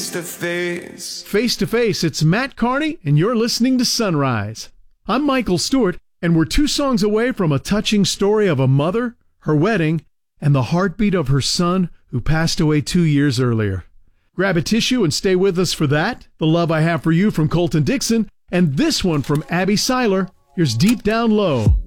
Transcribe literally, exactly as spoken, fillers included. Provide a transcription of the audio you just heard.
face to face. Face to Face, it's Matt Carney, and you're listening to Sunrise. I'm Michael Stewart, and we're two songs away from a touching story of a mother, her wedding, and the heartbeat of her son who passed away two years earlier. Grab a tissue and stay with us for that, The Love I Have for You from Colton Dixon, and this one from Abby Seiler. Here's Deep Down Low.